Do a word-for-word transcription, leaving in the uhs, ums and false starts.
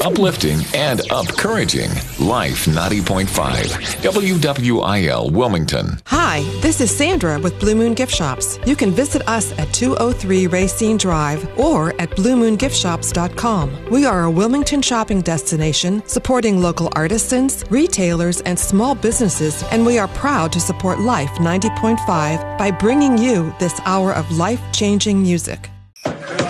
Uplifting and encouraging. Life ninety point five. W W I L Wilmington. Hi, this is Sandra with Blue Moon Gift Shops. You can visit us at two oh three Racine Drive or at blue moon gift shops dot com. We are a Wilmington shopping destination supporting local artisans, retailers, and small businesses, and we are proud to support Life ninety point five by bringing you this hour of life-changing music.